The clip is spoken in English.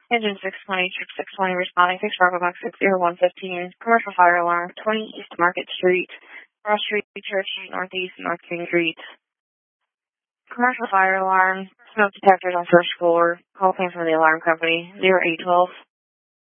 Engine 620, trip 620, responding, fixed Bravo Box 60115, commercial fire alarm, 20 East Market Street, Cross Street, Church Street, Northeast, North King Street. Commercial fire alarm, smoke detectors on first floor, call came from the alarm company, 0812.